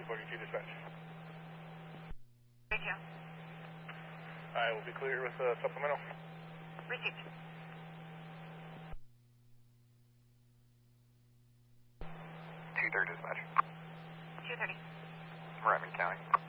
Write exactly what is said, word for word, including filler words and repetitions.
forty-two dispatch. Thank you. I will be clear with uh, supplemental. Received. two thirty dispatch. two thirty. Moravian County.